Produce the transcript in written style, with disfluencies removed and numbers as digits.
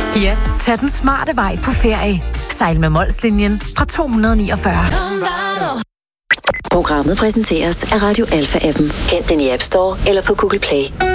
Ja, tag den smarte vej på ferie. Sejl med Molslinjen fra 249. Programmet præsenteres af Radio Alpha-appen. Hent den i App Store eller på Google Play.